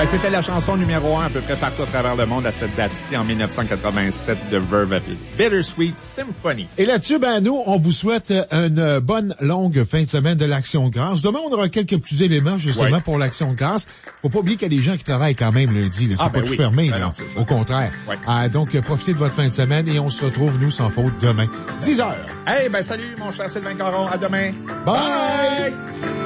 Ben, c'était la chanson numéro 1 à peu près partout à travers le monde à cette date-ci, en 1987, de Verve avec Bittersweet Symphony. Et là-dessus, ben, nous, on vous souhaite une bonne longue fin de semaine de l'Action de grâce. Demain, on aura quelques petits éléments, justement, pour l'Action de grâce. Faut pas oublier qu'il y a des gens qui travaillent quand même lundi, là. C'est pas tout fermé, là. Non, au contraire. Donc, profitez de votre fin de semaine et on se retrouve, nous, sans faute, demain. 10h. Hey, ben, salut, mon cher Sylvain Caron. À demain. Bye!